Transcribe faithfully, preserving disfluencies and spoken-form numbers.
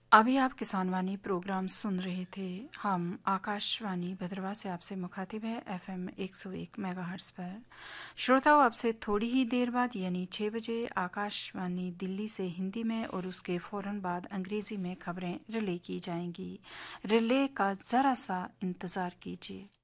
अभी आप किसानवाणी प्रोग्राम सुन रहे थे। हम आकाशवाणी भद्रवा से आपसे मुखातिब है एफएम एक सौ एक मेगाहर्ट्ज़ पर। श्रोताओं, आपसे थोड़ी ही देर बाद यानी छः बजे आकाशवाणी दिल्ली से हिंदी में और उसके फ़ौरन बाद अंग्रेज़ी में खबरें रिले की जाएंगी। रिले का ज़रा सा इंतज़ार कीजिए।